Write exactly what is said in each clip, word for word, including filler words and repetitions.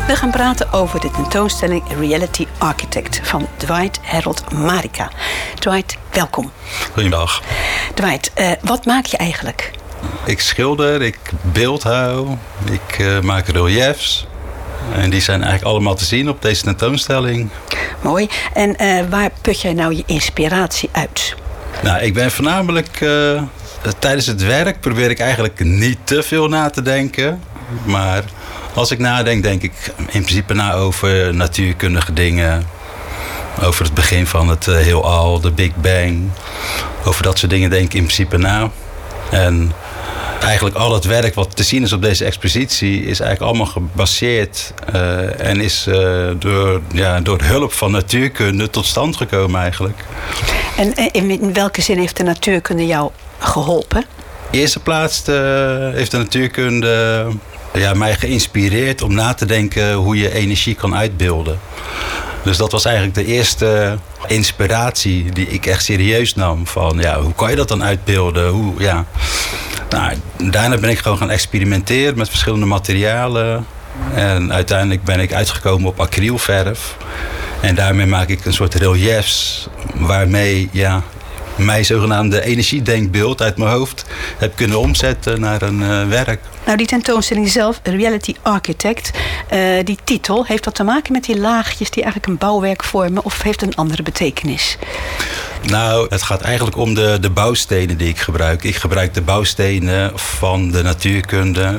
We gaan praten over de tentoonstelling Reality Architect van Dwight Harold Marica. Dwight, welkom. Goedendag. Dwight, uh, wat maak je eigenlijk? Ik schilder, ik beeldhouw, ik uh, maak reliefs. En die zijn eigenlijk allemaal te zien op deze tentoonstelling. Mooi. En uh, waar put jij nou je inspiratie uit? Nou, ik ben voornamelijk... Uh, tijdens het werk probeer ik eigenlijk niet te veel na te denken. Maar als ik nadenk, denk ik in principe na over natuurkundige dingen. Over het begin van het uh, heelal, de Big Bang. Over dat soort dingen denk ik in principe na. En eigenlijk al het werk wat te zien is op deze expositie is eigenlijk allemaal gebaseerd uh, en is uh, door, ja, door hulp van natuurkunde tot stand gekomen eigenlijk. En in, in welke zin heeft de natuurkunde jou geholpen? In de eerste plaats uh, heeft de natuurkunde ja, mij geïnspireerd om na te denken hoe je energie kan uitbeelden. Dus dat was eigenlijk de eerste inspiratie die ik echt serieus nam. Van ja, hoe kan je dat dan uitbeelden? Hoe, ja. Nou, daarna ben ik gewoon gaan experimenteren met verschillende materialen. En uiteindelijk ben ik uitgekomen op acrylverf. En daarmee maak ik een soort reliefs waarmee ja, mijn zogenaamde energiedenkbeeld uit mijn hoofd heb kunnen omzetten naar een uh, werk. Nou, die tentoonstelling zelf, Reality Architect, uh, die titel, heeft dat te maken met die laagjes die eigenlijk een bouwwerk vormen of heeft het een andere betekenis? Nou, het gaat eigenlijk om de, de bouwstenen die ik gebruik. Ik gebruik de bouwstenen van de natuurkunde.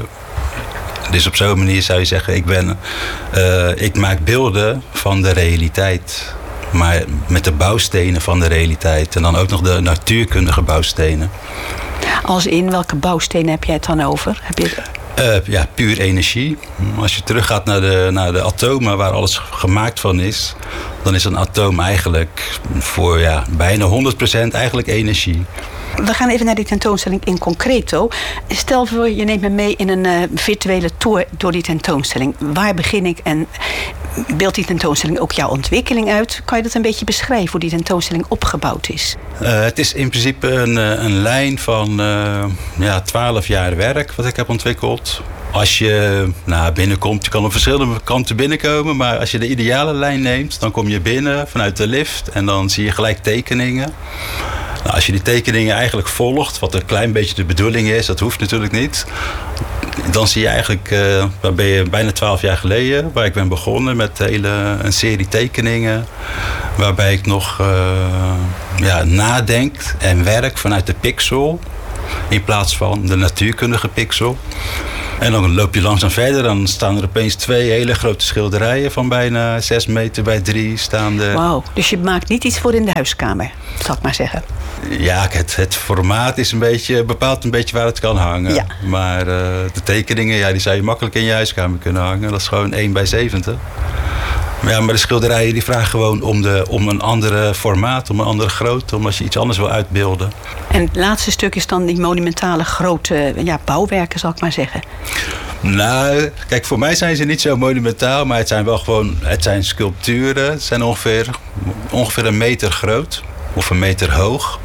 Dus op zo'n manier zou je zeggen, ik, ben, uh, ik maak beelden van de realiteit. Maar met de bouwstenen van de realiteit. En dan ook nog de natuurkundige bouwstenen. Als in, welke bouwstenen heb jij het dan over? Heb je... Uh, ja, puur energie. Als je teruggaat naar de, naar de atomen waar alles gemaakt van is, dan is een atoom eigenlijk voor ja, bijna honderd procent eigenlijk energie. We gaan even naar die tentoonstelling in concreto. Stel voor, je neemt me mee in een uh, virtuele tour door die tentoonstelling. Waar begin ik en beeldt die tentoonstelling ook jouw ontwikkeling uit? Kan je dat een beetje beschrijven, hoe die tentoonstelling opgebouwd is? Uh, het is in principe een, een lijn van uh, ja, twaalf jaar werk wat ik heb ontwikkeld. Als je nou, binnenkomt, je kan op verschillende kanten binnenkomen, maar als je de ideale lijn neemt, dan kom je binnen vanuit de lift en dan zie je gelijk tekeningen. Nou, als je die tekeningen eigenlijk volgt, wat een klein beetje de bedoeling is, dat hoeft natuurlijk niet. Dan zie je eigenlijk, uh, dan ben je bijna twaalf jaar geleden, waar ik ben begonnen met hele, een serie tekeningen. Waarbij ik nog uh, ja, nadenk en werk vanuit de pixel. In plaats van de natuurkundige pixel. En dan loop je langzaam verder. Dan staan er opeens twee hele grote schilderijen van bijna zes meter bij drie staande. Wauw, dus je maakt niet iets voor in de huiskamer, zal ik maar zeggen. Ja, het, het formaat is een beetje, bepaalt een beetje waar het kan hangen. Ja. Maar uh, de tekeningen, ja, die zou je makkelijk in je huiskamer kunnen hangen. Dat is gewoon één bij zeventig. Maar ja, maar de schilderijen die vragen gewoon om, de, om een andere formaat, om een andere grootte, omdat je iets anders wil uitbeelden. En het laatste stuk is dan die monumentale grote ja, bouwwerken, zal ik maar zeggen. Nou, kijk, voor mij zijn ze niet zo monumentaal, maar het zijn wel gewoon, het zijn sculpturen. Het zijn ongeveer, ongeveer een meter groot of een meter hoog.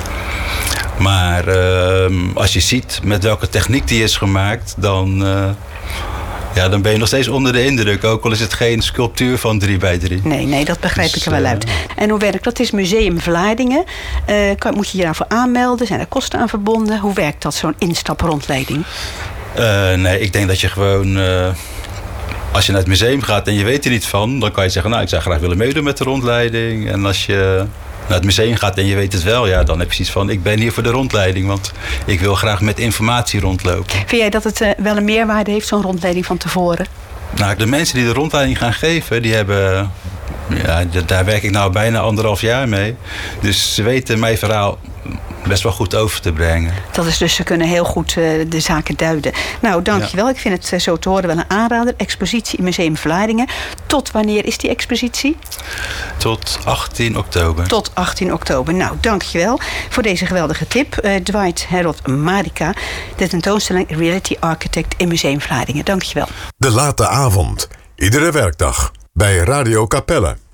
Maar uh, als je ziet met welke techniek die is gemaakt, dan, uh, ja, dan ben je nog steeds onder de indruk. Ook al is het geen sculptuur van drie bij drie. Nee, nee, dat begrijp dus, ik er wel uit. Uh, en hoe werkt dat? Het is Museum Vlaardingen. Uh, kan, moet je je daarvoor aanmelden? Zijn er kosten aan verbonden? Hoe werkt dat, zo'n instaprondleiding? Uh, nee, ik denk dat je gewoon... Uh, als je naar het museum gaat en je weet er niet van, dan kan je zeggen, nou, ik zou graag willen meedoen met de rondleiding. En als je naar het museum gaat en je weet het wel, ja, dan heb je zoiets van, ik ben hier voor de rondleiding, want ik wil graag met informatie rondlopen. Vind jij dat het uh, wel een meerwaarde heeft, zo'n rondleiding van tevoren? Nou, de mensen die de rondleiding gaan geven, die hebben, ja, daar werk ik nou bijna anderhalf jaar mee. Dus ze weten mijn verhaal best wel goed over te brengen. Dat is dus, ze kunnen heel goed uh, de zaken duiden. Nou, dankjewel. Ja. Ik vind het uh, zo te horen wel een aanrader. Expositie in Museum Vlaardingen. Tot wanneer is die expositie? Tot achttien oktober. Tot achttien oktober. Nou, dankjewel voor deze geweldige tip. Uh, Dwight Harold Marica, de tentoonstelling Reality Architect in Museum Vlaardingen. Dankjewel. De late avond. Iedere werkdag bij Radio Capelle.